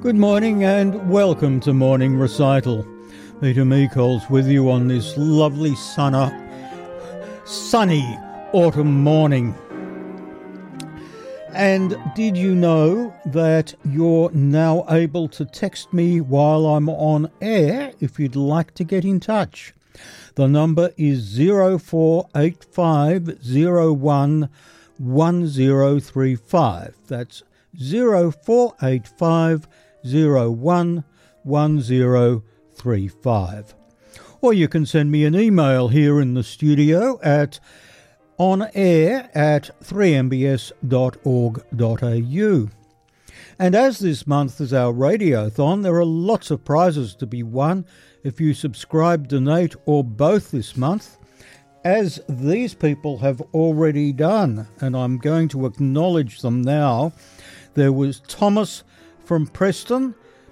Good morning and welcome to Morning Recital. Peter Meekols with you on this lovely sunny autumn morning. And did you know that you're now able to text me while I'm on air if you'd like to get in touch? The number is 048501 1035. That's 0485 01 1035. Or you can send me an email here in the studio at onair@3mbs.org.au. And as this month is our radiothon, there are lots of prizes to be won if you subscribe, donate, or both this month, as these people have already done, and I'm going to acknowledge them now. There was Thomas from Preston,